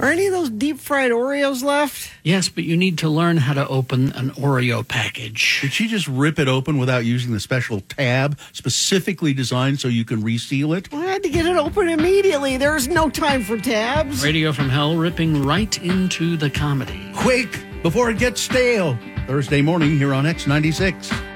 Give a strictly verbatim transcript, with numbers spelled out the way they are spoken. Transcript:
Are any of those deep-fried Oreos left? Yes, but you need to learn how to open an Oreo package. Did she just rip it open without using the special tab specifically designed so you can reseal it? Well, I had to get it open immediately. There's no time for tabs. Radio from Hell ripping right into the comedy. Quick, before it gets stale. Thursday morning here on X ninety-six.